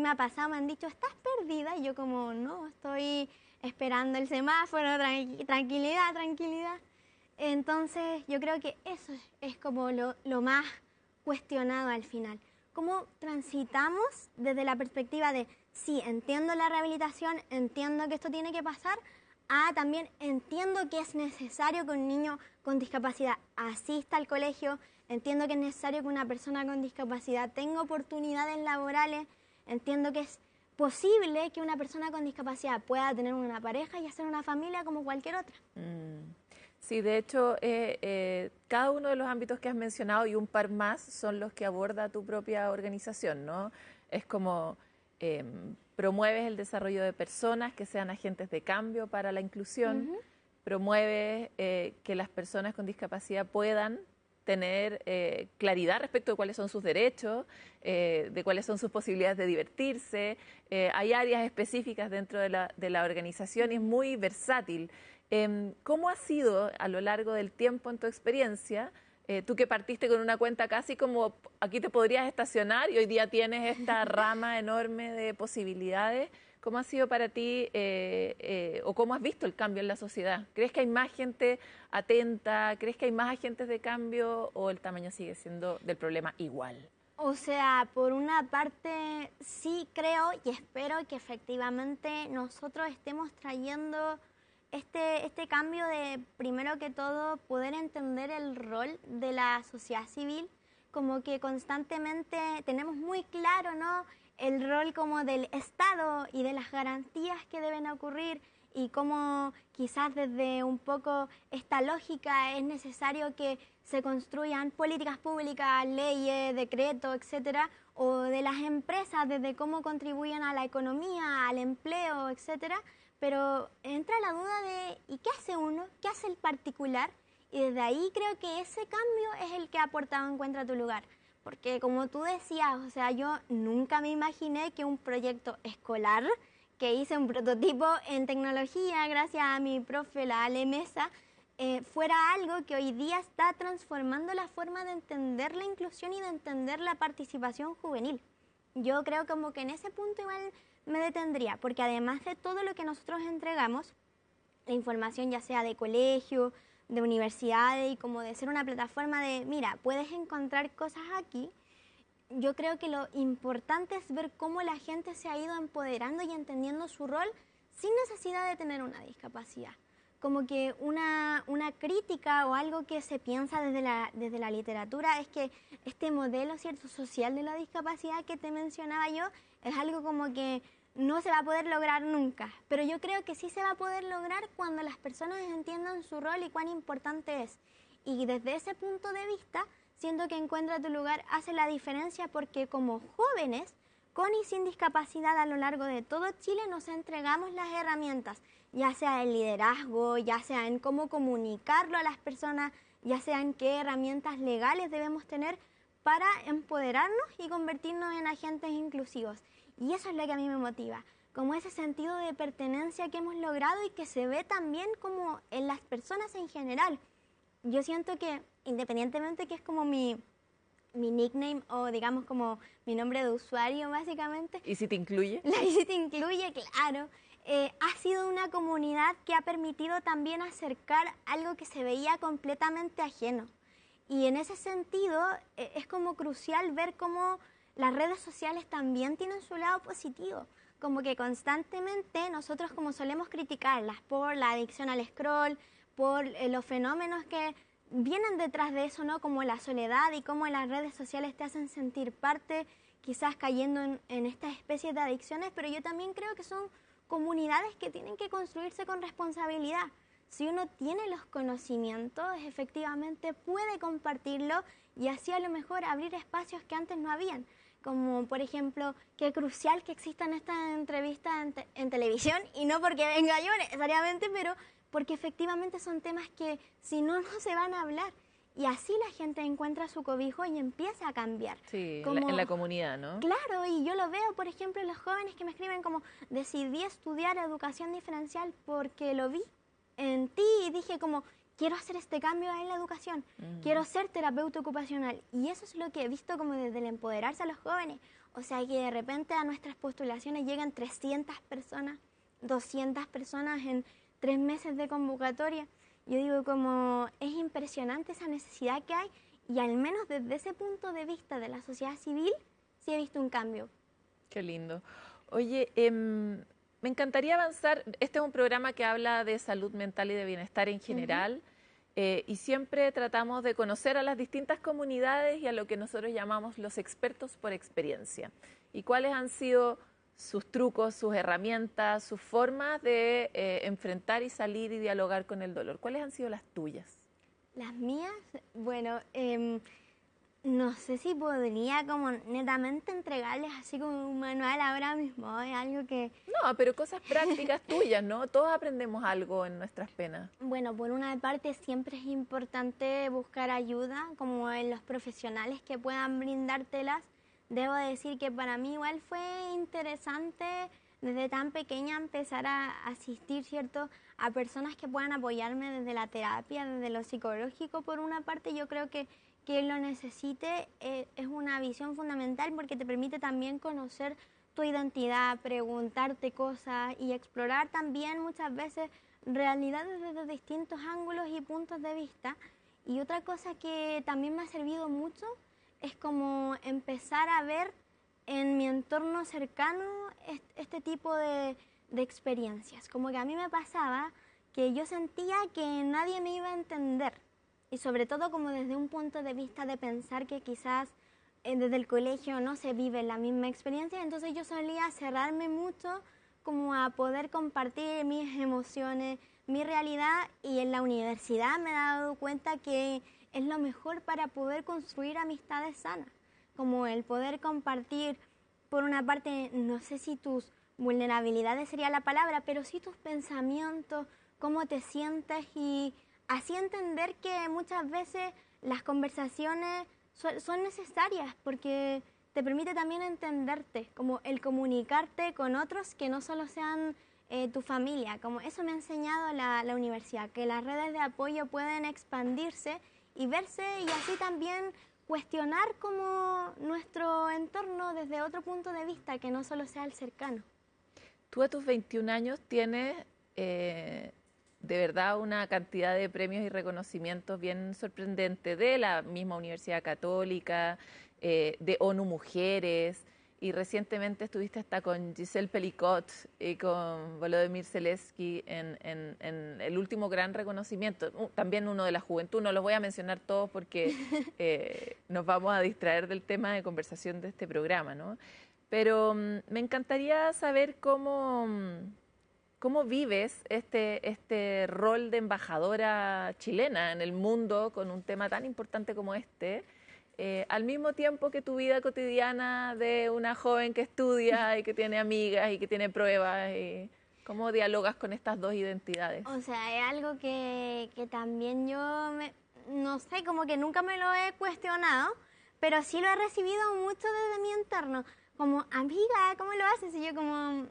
me ha pasado, me han dicho, ¿estás perdida? Y yo como, no, estoy esperando el semáforo, tranquilidad, tranquilidad. Entonces yo creo que eso es como lo más cuestionado al final. ¿Cómo transitamos desde la perspectiva de, sí, entiendo la rehabilitación, entiendo que esto tiene que pasar, a también entiendo que es necesario que un niño con discapacidad asista al colegio, entiendo que es necesario que una persona con discapacidad tenga oportunidades laborales, entiendo que es posible que una persona con discapacidad pueda tener una pareja y hacer una familia como cualquier otra? Sí, de hecho, cada uno de los ámbitos que has mencionado y un par más son los que aborda tu propia organización, ¿no? Es como promueves el desarrollo de personas que sean agentes de cambio para la inclusión, promueves que las personas con discapacidad puedan tener claridad respecto de cuáles son sus derechos, de cuáles son sus posibilidades de divertirse. Hay áreas específicas dentro de la organización y es muy versátil. ¿Cómo ha sido a lo largo del tiempo en tu experiencia? Tú que partiste con una cuenta casi como aquí te podrías estacionar y hoy día tienes esta rama enorme de posibilidades. ¿Cómo ha sido para ti o cómo has visto el cambio en la sociedad? ¿Crees que hay más gente atenta? ¿Crees que hay más agentes de cambio o el tamaño sigue siendo del problema igual? O sea, por una parte sí creo y espero que efectivamente nosotros estemos trayendo este cambio de, primero que todo, poder entender el rol de la sociedad civil, como que constantemente tenemos muy claro, ¿no?, el rol como del Estado y de las garantías que deben ocurrir y cómo quizás desde un poco esta lógica es necesario que se construyan políticas públicas, leyes, decretos, etcétera, o de las empresas desde cómo contribuyen a la economía, al empleo, etcétera. Pero entra la duda de ¿y qué hace uno? ¿Qué hace el particular? Y desde ahí creo que ese cambio es el que ha aportado Encuentra tu lugar. Porque como tú decías, o sea, yo nunca me imaginé que un proyecto escolar, que hice un prototipo en tecnología gracias a mi profe, la Ale Mesa, fuera algo que hoy día está transformando la forma de entender la inclusión y de entender la participación juvenil. Yo creo como que en ese punto igual me detendría, porque además de todo lo que nosotros entregamos, la información ya sea de colegio, de universidades y como de ser una plataforma de, mira, puedes encontrar cosas aquí, yo creo que lo importante es ver cómo la gente se ha ido empoderando y entendiendo su rol sin necesidad de tener una discapacidad. Como que una crítica o algo que se piensa desde la literatura es que este modelo, ¿cierto?, social de la discapacidad que te mencionaba yo es algo como que no se va a poder lograr nunca. Pero yo creo que sí se va a poder lograr cuando las personas entiendan su rol y cuán importante es. Y desde ese punto de vista, siento que Encuentra tu lugar hace la diferencia porque como jóvenes, con y sin discapacidad a lo largo de todo Chile, nos entregamos las herramientas, ya sea en liderazgo, ya sea en cómo comunicarlo a las personas, ya sea en qué herramientas legales debemos tener para empoderarnos y convertirnos en agentes inclusivos. Y eso es lo que a mí me motiva, como ese sentido de pertenencia que hemos logrado y que se ve también como en las personas en general. Yo siento que, independientemente que es como mi nickname o digamos como mi nombre de usuario básicamente. ¿Y si te incluye? Y si te incluye, claro. Ha sido una comunidad que ha permitido también acercar algo que se veía completamente ajeno. Y en ese sentido es como crucial ver cómo las redes sociales también tienen su lado positivo. Como que constantemente nosotros como solemos criticarlas por la adicción al scroll, por los fenómenos que vienen detrás de eso, ¿no?, como la soledad y cómo las redes sociales te hacen sentir parte, quizás cayendo en estas especies de adicciones, pero yo también creo que son comunidades que tienen que construirse con responsabilidad. Si uno tiene los conocimientos, efectivamente puede compartirlo y así a lo mejor abrir espacios que antes no habían. Como por ejemplo, qué crucial que existan estas entrevistas en televisión y no porque venga yo necesariamente, pero porque efectivamente son temas que si no, no se van a hablar. Y así la gente encuentra su cobijo y empieza a cambiar. Sí, como, en la comunidad, ¿no? Claro, y yo lo veo, por ejemplo, en los jóvenes que me escriben como decidí estudiar educación diferencial porque lo vi en ti y dije como quiero hacer este cambio en la educación, quiero ser terapeuta ocupacional. Y eso es lo que he visto como desde el empoderarse a los jóvenes. O sea, que de repente a nuestras postulaciones llegan 300 personas, 200 personas en 3 meses de convocatoria. Yo digo, como es impresionante esa necesidad que hay, y al menos desde ese punto de vista de la sociedad civil, sí he visto un cambio. Qué lindo. Oye, me encantaría avanzar. Este es un programa que habla de salud mental y de bienestar en general. Y siempre tratamos de conocer a las distintas comunidades y a lo que nosotros llamamos los expertos por experiencia. ¿Y cuáles han sido sus trucos, sus herramientas, sus formas de enfrentar y salir y dialogar con el dolor? ¿Cuáles han sido las tuyas? Las mías, bueno, no sé si podría como netamente entregarles así como un manual ahora mismo, es algo que... No, pero cosas prácticas tuyas, ¿no? Todos aprendemos algo en nuestras penas. Bueno, por una parte siempre es importante buscar ayuda, como en los profesionales que puedan brindártelas. Debo decir que para mí igual fue interesante desde tan pequeña empezar a asistir, ¿cierto?, a personas que puedan apoyarme desde la terapia, desde lo psicológico. Por una parte, yo creo que lo necesite es una visión fundamental porque te permite también conocer tu identidad, preguntarte cosas y explorar también muchas veces realidades desde distintos ángulos y puntos de vista. Y otra cosa que también me ha servido mucho es como empezar a ver en mi entorno cercano este tipo de experiencias. Como que a mí me pasaba que yo sentía que nadie me iba a entender. Y sobre todo como desde un punto de vista de pensar que quizás desde el colegio no se vive la misma experiencia. Entonces yo solía cerrarme mucho como a poder compartir mis emociones, mi realidad, y en la universidad me he dado cuenta que es lo mejor para poder construir amistades sanas, como el poder compartir, por una parte, no sé si tus vulnerabilidades sería la palabra, pero sí tus pensamientos, cómo te sientes, y así entender que muchas veces las conversaciones son necesarias porque te permite también entenderte, como el comunicarte con otros que no solo sean tu familia. Como eso me ha enseñado la universidad, que las redes de apoyo pueden expandirse y verse, y así también cuestionar como nuestro entorno desde otro punto de vista, que no solo sea el cercano. Tú a tus 21 años tienes de verdad una cantidad de premios y reconocimientos bien sorprendente de la misma Universidad Católica, de ONU Mujeres, y recientemente estuviste hasta con Giselle Pelicot y con Volodymyr Zelensky en el último gran reconocimiento, también uno de la juventud. No los voy a mencionar todos porque nos vamos a distraer del tema de conversación de este programa, ¿no? Pero me encantaría saber cómo vives este rol de embajadora chilena en el mundo con un tema tan importante como este, al mismo tiempo que tu vida cotidiana de una joven que estudia y que tiene amigas y que tiene pruebas. Y ¿cómo dialogas con estas dos identidades? O sea, es algo que también yo, no sé, como que nunca me lo he cuestionado, pero sí lo he recibido mucho desde mi entorno. Como, amiga, ¿cómo lo haces? Y yo como...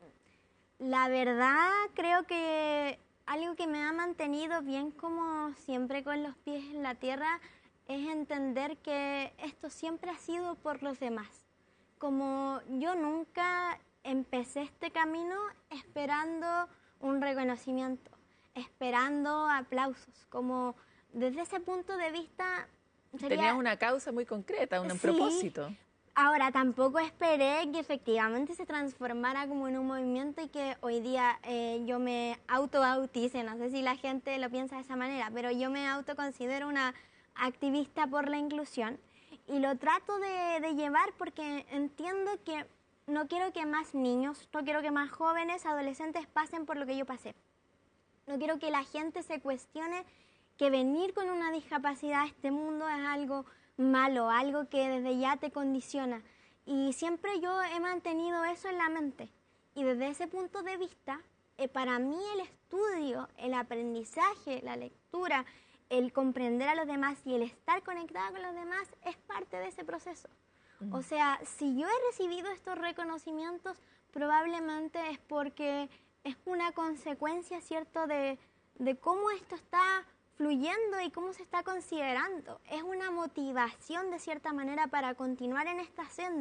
La verdad, creo que algo que me ha mantenido bien como siempre con los pies en la tierra es entender que esto siempre ha sido por los demás. Como yo nunca empecé este camino esperando un reconocimiento, esperando aplausos, como desde ese punto de vista... Tenías una causa muy concreta, un Sí. propósito. Ahora, tampoco esperé que efectivamente se transformara como en un movimiento y que hoy día yo me autobautice. No sé si la gente lo piensa de esa manera, pero yo me autoconsidero una activista por la inclusión y lo trato de llevar porque entiendo que no quiero que más niños, no quiero que más jóvenes, adolescentes pasen por lo que yo pasé. No quiero que la gente se cuestione que venir con una discapacidad a este mundo es algo malo, algo que desde ya te condiciona. Y siempre yo he mantenido eso en la mente. Y desde ese punto de vista, para mí el estudio, el aprendizaje, la lectura, el comprender a los demás y el estar conectada con los demás es parte de ese proceso. O sea, si yo he recibido estos reconocimientos, probablemente es porque es una consecuencia, ¿cierto?, de cómo esto está fluyendo y cómo se está considerando. Es una motivación de cierta manera para continuar en esta senda.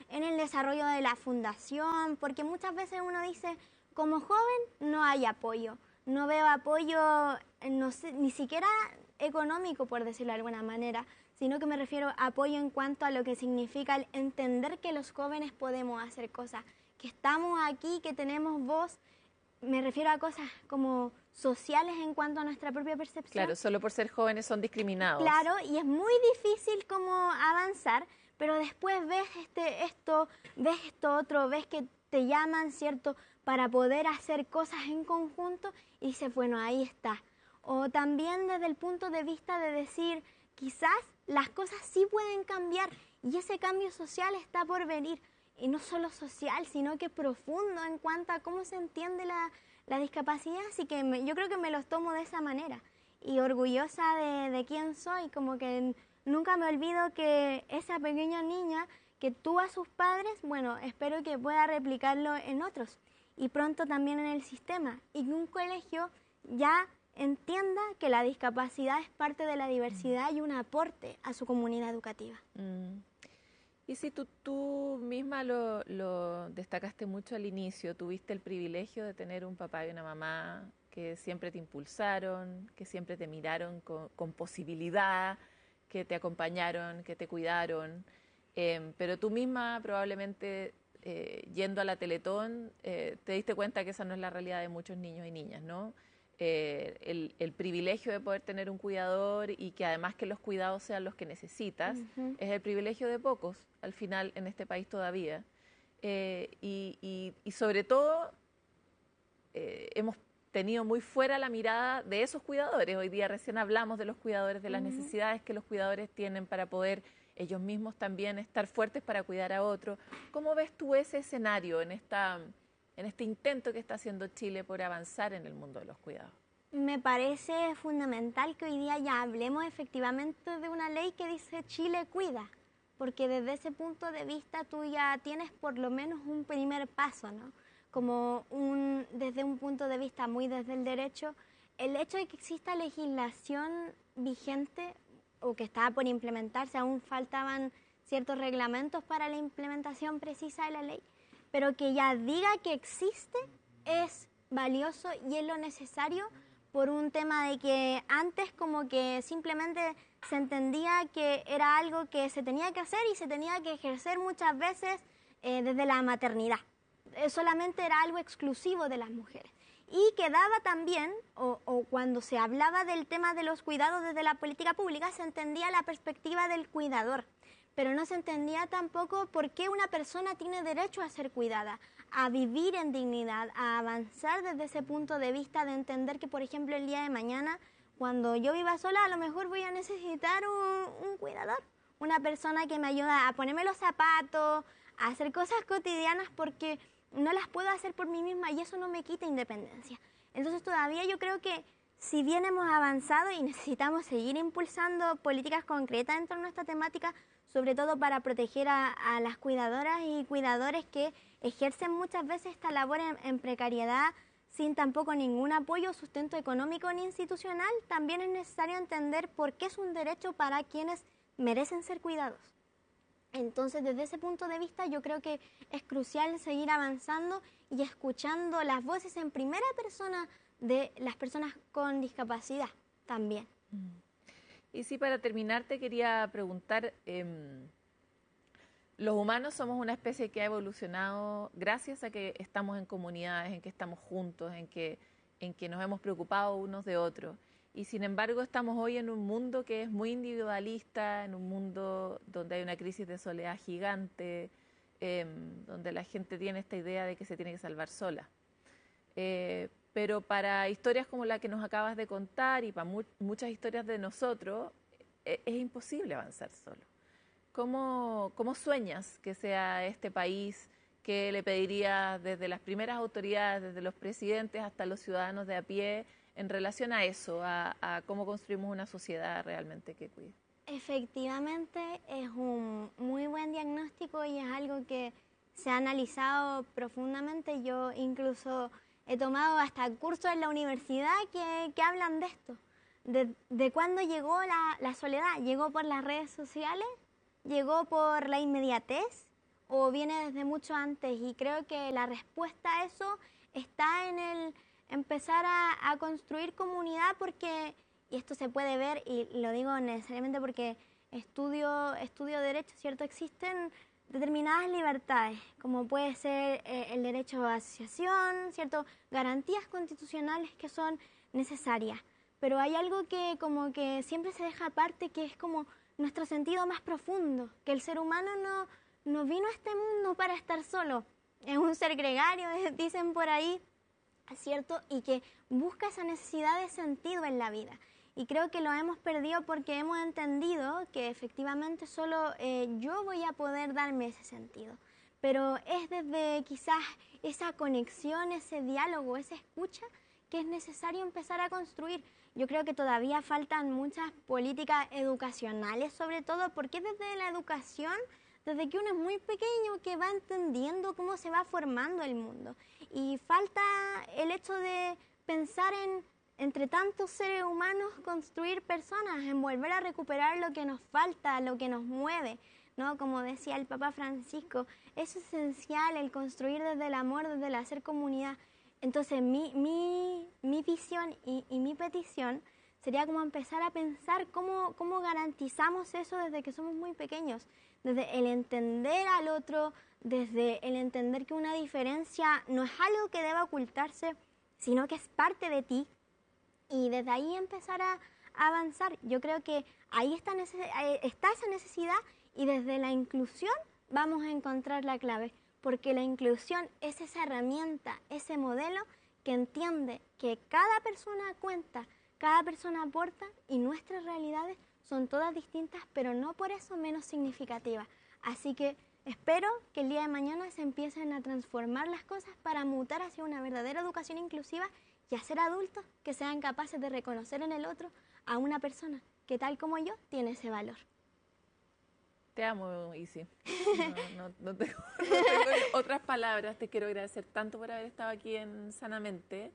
en el desarrollo de la fundación, porque muchas veces uno dice, como joven no hay apoyo, no veo apoyo, no sé, ni siquiera económico, por decirlo de alguna manera, sino que me refiero a apoyo en cuanto a lo que significa el entender que los jóvenes podemos hacer cosas, que estamos aquí, que tenemos voz. Me refiero a cosas como sociales en cuanto a nuestra propia percepción. Claro, solo por ser jóvenes son discriminados. Claro, y es muy difícil como avanzar, pero después ves esto, ves esto otro, ves que te llaman, ¿cierto?, para poder hacer cosas en conjunto y dices, bueno, ahí está. O también desde el punto de vista de decir, quizás las cosas sí pueden cambiar y ese cambio social está por venir. Y no solo social, sino que profundo en cuanto a cómo se entiende la discapacidad. Así que yo creo que me los tomo de esa manera. Y orgullosa de quién soy, como que nunca me olvido que esa pequeña niña que tuvo a sus padres, bueno, espero que pueda replicarlo en otros. Y pronto también en el sistema. Y que un colegio ya entienda que la discapacidad es parte de la diversidad y un aporte a su comunidad educativa. Y si tú misma lo destacaste mucho al inicio, tuviste el privilegio de tener un papá y una mamá que siempre te impulsaron, que siempre te miraron con posibilidad, que te acompañaron, que te cuidaron, pero tú misma probablemente yendo a la Teletón te diste cuenta que esa no es la realidad de muchos niños y niñas, ¿no? El privilegio de poder tener un cuidador y que además que los cuidados sean los que necesitas, es el privilegio de pocos, al final, en este país todavía. Y sobre todo, hemos tenido muy fuera la mirada de esos cuidadores. Hoy día recién hablamos de los cuidadores, de las necesidades que los cuidadores tienen para poder ellos mismos también estar fuertes para cuidar a otros. ¿Cómo ves tú ese escenario en este intento que está haciendo Chile por avanzar en el mundo de los cuidados? Me parece fundamental que hoy día ya hablemos efectivamente de una ley que dice Chile cuida, porque desde ese punto de vista tú ya tienes por lo menos un primer paso, ¿no? Como desde un punto de vista muy desde el derecho, el hecho de que exista legislación vigente o que estaba por implementarse, aún faltaban ciertos reglamentos para la implementación precisa de la ley, pero que ya diga que existe es valioso y es lo necesario por un tema de que antes como que simplemente se entendía que era algo que se tenía que hacer y se tenía que ejercer muchas veces desde la maternidad. Solamente era algo exclusivo de las mujeres. Y quedaba también, o cuando se hablaba del tema de los cuidados desde la política pública, se entendía la perspectiva del cuidador, pero no se entendía tampoco por qué una persona tiene derecho a ser cuidada, a vivir en dignidad, a avanzar desde ese punto de vista de entender que, por ejemplo, el día de mañana, cuando yo viva sola, a lo mejor voy a necesitar un cuidador, una persona que me ayuda a ponerme los zapatos, a hacer cosas cotidianas porque no las puedo hacer por mí misma y eso no me quita independencia. Entonces todavía yo creo que si bien hemos avanzado y necesitamos seguir impulsando políticas concretas dentro de nuestra temática, sobre todo para proteger a las cuidadoras y cuidadores que ejercen muchas veces esta labor en precariedad sin tampoco ningún apoyo o sustento económico ni institucional, también es necesario entender por qué es un derecho para quienes merecen ser cuidados. Entonces, desde ese punto de vista, yo creo que es crucial seguir avanzando y escuchando las voces en primera persona de las personas con discapacidad también. Y sí, para terminar, te quería preguntar, los humanos somos una especie que ha evolucionado gracias a que estamos en comunidades, en que estamos juntos, en que nos hemos preocupado unos de otros. Y sin embargo estamos hoy en un mundo que es muy individualista, en un mundo donde hay una crisis de soledad gigante, donde la gente tiene esta idea de que se tiene que salvar sola. Pero para historias como la que nos acabas de contar y para muchas historias de nosotros, es imposible avanzar solo. ¿Cómo sueñas que sea este país? ¿Qué le pedirías desde las primeras autoridades, desde los presidentes hasta los ciudadanos de a pie, en relación a eso, a cómo construimos una sociedad realmente que cuide? Efectivamente, es un muy buen diagnóstico y es algo que se ha analizado profundamente. Yo incluso he tomado hasta cursos en la universidad que hablan de esto, de cuándo llegó la soledad. ¿Llegó por las redes sociales? ¿Llegó por la inmediatez? o viene desde mucho antes? Y creo que la respuesta a eso está en el empezar a construir comunidad, porque, y esto se puede ver, y lo digo necesariamente porque estudio derecho, ¿cierto? Existen determinadas libertades, como puede ser el derecho a asociación, ¿cierto? Garantías constitucionales que son necesarias. Pero hay algo que como que siempre se deja aparte, que es como nuestro sentido más profundo, que el ser humano no vino a este mundo para estar solo, es un ser gregario, dicen por ahí, ¿cierto? Y que busca esa necesidad de sentido en la vida. Y creo que lo hemos perdido porque hemos entendido que efectivamente solo yo voy a poder darme ese sentido. Pero es desde quizás esa conexión, ese diálogo, esa escucha, que es necesario empezar a construir. Yo creo que todavía faltan muchas políticas educacionales, sobre todo porque es desde la educación, desde que uno es muy pequeño, que va entendiendo cómo se va formando el mundo. Y falta el hecho de pensar entre tantos seres humanos, construir personas, en volver a recuperar lo que nos falta, lo que nos mueve, ¿no? Como decía el Papa Francisco, es esencial el construir desde el amor, desde el hacer comunidad. Entonces mi visión y mi petición sería como empezar a pensar cómo garantizamos eso desde que somos muy pequeños, desde el entender al otro, desde el entender que una diferencia no es algo que deba ocultarse, sino que es parte de ti, y desde ahí empezar a avanzar. Yo creo que ahí está esa necesidad, y desde la inclusión vamos a encontrar la clave. Porque la inclusión es esa herramienta, ese modelo que entiende que cada persona cuenta, cada persona aporta, y nuestras realidades son todas distintas, pero no por eso menos significativas. Así que espero que el día de mañana se empiecen a transformar las cosas para mutar hacia una verdadera educación inclusiva y hacer adultos que sean capaces de reconocer en el otro a una persona que, tal como yo, tiene ese valor. Te amo, Isi. No tengo otras palabras. Te quiero agradecer tanto por haber estado aquí en Sanamente,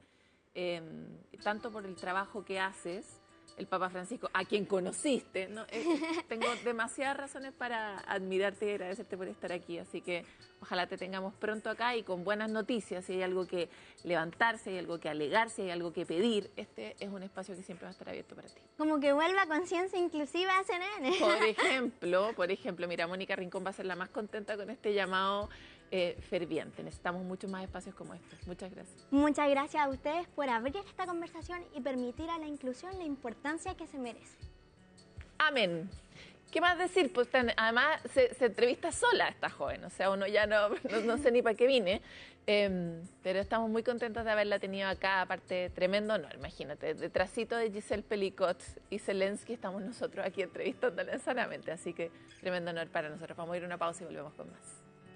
tanto por el trabajo que haces. El Papa Francisco, a quien conociste, ¿no? Tengo demasiadas razones para admirarte y agradecerte por estar aquí, así que ojalá te tengamos pronto acá y con buenas noticias. Si hay algo que levantarse, si hay algo que alegar, si hay algo que pedir, este es un espacio que siempre va a estar abierto para ti. Como que vuelva conciencia inclusiva a CNN. Por ejemplo, mira, Mónica Rincón va a ser la más contenta con este llamado ferviente. Necesitamos muchos más espacios como este. Muchas gracias. Muchas gracias a ustedes por abrir esta conversación y permitir a la inclusión la importancia que se merece. Amén. ¿Qué más decir? Pues además se entrevista sola esta joven, o sea, uno ya no sé ni para qué vine, pero estamos muy contentos de haberla tenido acá, aparte tremendo honor, imagínate, detrásito de Giselle Pelicot y Zelensky estamos nosotros aquí entrevistándola Sanamente, así que tremendo honor para nosotros. Vamos a ir a una pausa y volvemos con más.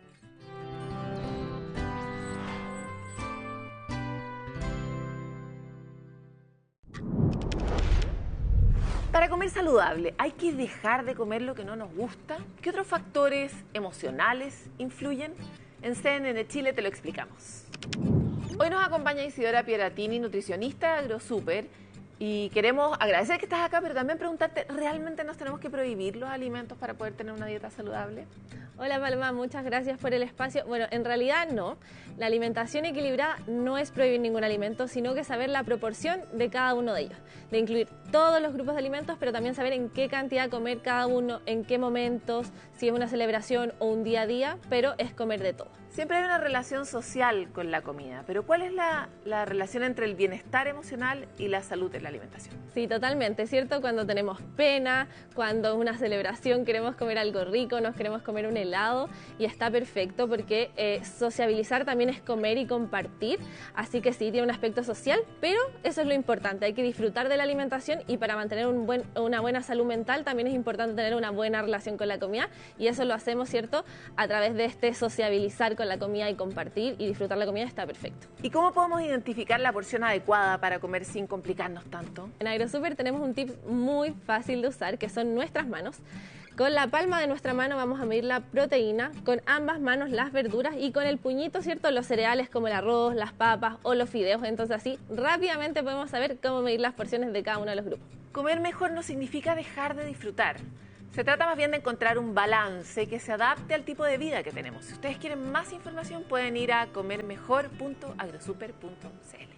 Para comer saludable, ¿hay que dejar de comer lo que no nos gusta? ¿Qué otros factores emocionales influyen? En CNN Chile te lo explicamos. Hoy nos acompaña Isidora Pieratini, nutricionista de AgroSuper, y queremos agradecer que estás acá, pero también preguntarte, ¿realmente nos tenemos que prohibir los alimentos para poder tener una dieta saludable? Hola Palma, muchas gracias por el espacio. Bueno, en realidad no. La alimentación equilibrada no es prohibir ningún alimento, sino que saber la proporción de cada uno de ellos. De incluir todos los grupos de alimentos, pero también saber en qué cantidad comer cada uno, en qué momentos, si es una celebración o un día a día, pero es comer de todo. Siempre hay una relación social con la comida, pero ¿cuál es la relación entre el bienestar emocional y la salud en la alimentación? Sí, totalmente, ¿cierto? Cuando tenemos pena, cuando es una celebración queremos comer algo rico, nos queremos comer un helado, y está perfecto porque sociabilizar también es comer y compartir, así que sí, tiene un aspecto social, pero eso es lo importante, hay que disfrutar de la alimentación, y para mantener una buena salud mental también es importante tener una buena relación con la comida, y eso lo hacemos, ¿cierto? A través de este sociabilizar con la comida y compartir y disfrutar la comida, está perfecto. ¿Y cómo podemos identificar la porción adecuada para comer sin complicarnos tanto? En AgroSuper tenemos un tip muy fácil de usar, que son nuestras manos. Con la palma de nuestra mano vamos a medir la proteína, con ambas manos las verduras, y con el puñito, ¿cierto?, los cereales como el arroz, las papas o los fideos. Entonces así rápidamente podemos saber cómo medir las porciones de cada uno de los grupos. Comer mejor no significa dejar de disfrutar. Se trata más bien de encontrar un balance que se adapte al tipo de vida que tenemos. Si ustedes quieren más información, pueden ir a comermejor.agrosuper.cl.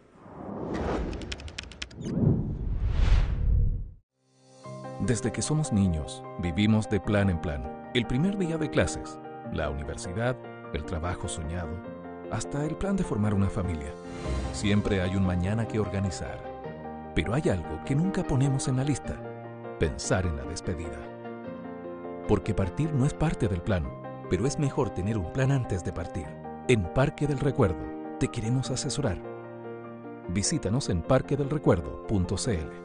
Desde que somos niños, vivimos de plan en plan. El primer día de clases, la universidad, el trabajo soñado, hasta el plan de formar una familia. Siempre hay un mañana que organizar. Pero hay algo que nunca ponemos en la lista: pensar en la despedida. Porque partir no es parte del plan, pero es mejor tener un plan antes de partir. En Parque del Recuerdo te queremos asesorar. Visítanos en parquedelrecuerdo.cl.